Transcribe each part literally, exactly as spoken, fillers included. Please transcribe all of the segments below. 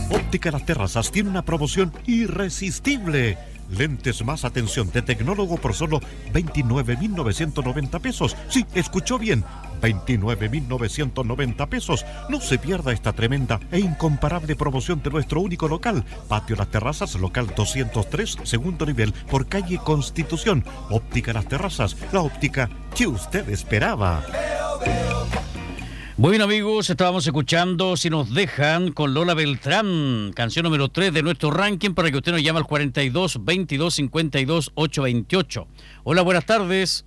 Óptica Las Terrazas tiene una promoción irresistible. Lentes más atención de tecnólogo por solo veintinueve mil novecientos noventa pesos. Sí, escuchó bien, veintinueve mil novecientos noventa pesos. No se pierda esta tremenda e incomparable promoción de nuestro único local. Patio Las Terrazas, local doscientos tres, segundo nivel, por calle Constitución. Óptica Las Terrazas, la óptica que usted esperaba. Bueno, amigos, estábamos escuchando Si nos dejan con Lola Beltrán, canción número tres de nuestro ranking, para que usted nos llame al cuarenta y dos, veintidós, cincuenta y dos, ochocientos veintiocho. Hola, buenas tardes.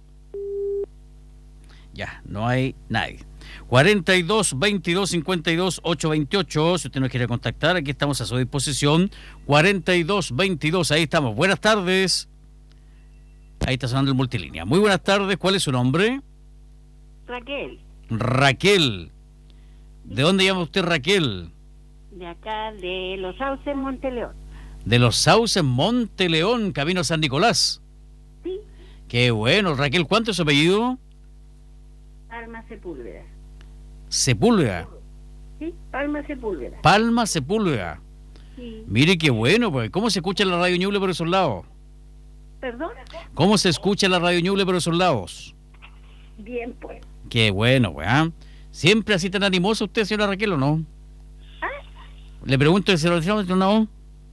Ya, no hay nadie. cuarenta y dos, veintidós, cincuenta y dos, ochocientos veintiocho. Si usted nos quiere contactar, aquí estamos a su disposición. cuarenta y dos, veintidós, ahí estamos. Buenas tardes. Ahí está sonando el multilínea. Muy buenas tardes, ¿cuál es su nombre? Raquel. Raquel. ¿De dónde llama usted, Raquel? De acá, de Los Sauces, Monteleón. De Los Sauces, Monteleón, camino San Nicolás. Sí. Qué bueno, Raquel, ¿cuánto es su apellido? Palma Sepúlveda. Sepúlveda. Sí, Palma Sepúlveda. Palma Sepúlveda. Sí. Mire qué bueno, pues. ¿Cómo se escucha la radio Ñuble por esos lados? ¿Perdón? ¿Cómo se escucha la radio Ñuble por esos lados? Bien, pues. Qué bueno, pues. ¿eh? ¿Siempre así tan animoso usted, señora Raquel, o no? ¿Ah? Le pregunto si lo decimos o no.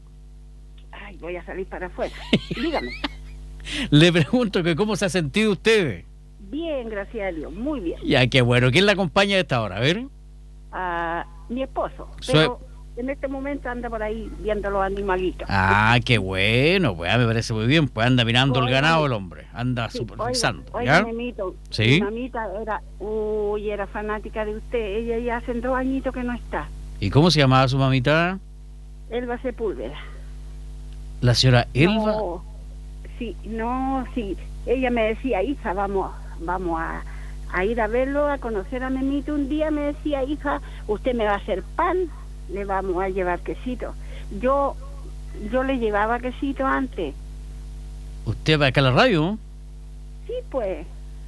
Ay, voy a salir para afuera. Dígame. Le pregunto que cómo se ha sentido usted. Bien, gracias a Dios, muy bien. Ya, qué bueno. ¿Quién la acompaña a esta hora? A ver. A mi esposo, Sue- pero en este momento anda por ahí viendo los animalitos. Ah, qué bueno, pues me parece muy bien. Pues anda mirando el Oiga, ganado el hombre. Anda Sí, supervisando. oiga, ¿Ya? Memito, Sí. mi mamita era, uy, era fanática de usted. Ella ya hace dos añitos que no está. ¿Y cómo se llamaba su mamita? Elba Sepúlveda. La señora Elba. No, sí, no, sí. Ella me decía, hija, vamos, vamos a, a ir a verlo, a conocer a Memito. Un día me decía, hija, usted me va a hacer pan, le vamos a llevar quesito. Yo, yo le llevaba quesito antes. ¿Usted va acá a la radio? Sí, pues.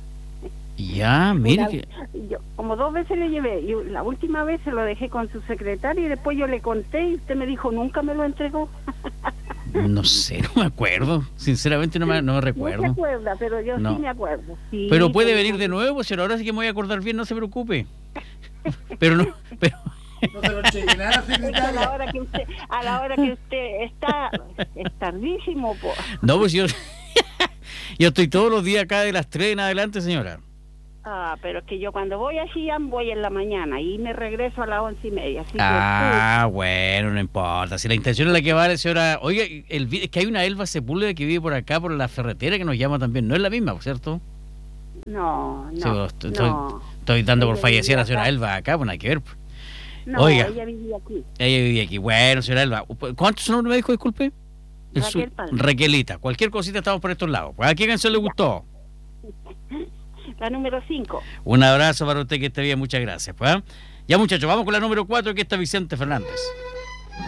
Ya, mire Una- que... yo, como dos veces le llevé, y la última vez se lo dejé con su secretaria y después yo le conté y usted me dijo, nunca me lo entregó. No sé, no me acuerdo. Sinceramente no me, no me No recuerdo. se acuerda, pero yo No. sí me acuerdo. Sí, Pero puede pues, venir de nuevo, señora. Ahora sí que me voy a acordar bien, no se preocupe. Pero no... Pero... No se lo cheque nada, es que a la hora que usted, a la hora que usted está, es tardísimo, po. No, pues yo... Yo estoy todos los días acá de las tres en adelante, señora. Ah, pero es que yo cuando voy a Xi'an voy en la mañana y me regreso a las once y media. Así Ah, bueno, no importa. Si la intención es la que vale, señora... Oiga, el, vi- es que hay una Elba Sepúlveda que vive por acá, por la ferretera, que nos llama también. No es la misma, ¿cierto? que, no, no, Sí, pues, estoy, no, estoy dando por Ella fallecida a la vivía señora acá. Elba acá, pues nada que ver. no, Oiga. ella vivía aquí. Ella vivía aquí. Bueno, señora Elba, ¿cuánto su nombre me dijo, disculpe? El su- Raquel Palma. Raquelita. Cualquier cosita estamos por estos lados. Pues, ¿a qué canción le gustó? La número cinco. Un abrazo para usted, que esté bien, muchas gracias. Pues, ¿eh? Ya, muchachos, vamos con la número cuatro, que está Vicente Fernández.